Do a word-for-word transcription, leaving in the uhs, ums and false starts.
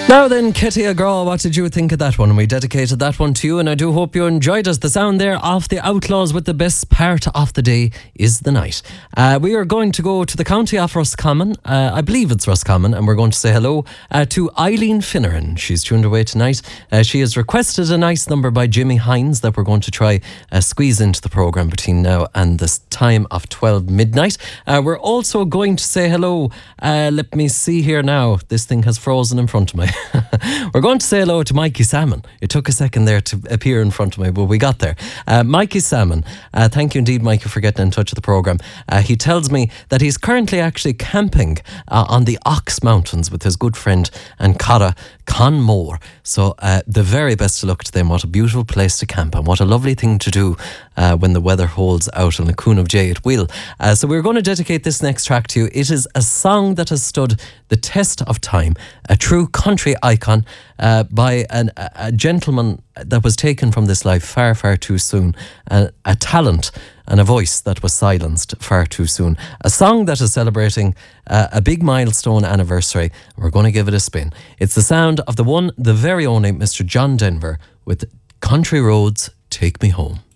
Now then, Ketty Agraw, what did you think of that one? We dedicated that one to you, and I do hope you enjoyed it. The sound there of the Outlaws with the best part of the day is the night. Uh, we are going to go to the county of Roscommon. Uh, I believe it's Roscommon, and we're going to say hello uh, to Eileen Finneran. She's tuned away tonight. Uh, she has requested a nice number by Jimmy Hines that we're going to try uh, squeeze into the programme between now and the time of twelve midnight. Uh, we're also going to say hello. Uh, let me see here now. This thing has frozen in front of me. We're going to say hello to Mikey Salmon. It took a second there to appear in front of me, but we got there. Uh, Mikey Salmon, uh, thank you indeed, Mikey, for getting in touch with the programme. Uh, he tells me that he's currently actually camping uh, on the Ox Mountains with his good friend and Cara Conmore. So uh, the very best of luck to them. What a beautiful place to camp, and what a lovely thing to do uh, when the weather holds out, and a coon of Jay it will. Uh, so we're going to dedicate this next track to you. It is a song that has stood the test of time, a true country icon uh, by an, a, a gentleman that was taken from this life far, far too soon, a, a talent and a voice that was silenced far too soon. A song that is celebrating uh, a big milestone anniversary. We're going to give it a spin. It's the sound of the one, the very only Mister John Denver with Country Roads, Take Me Home.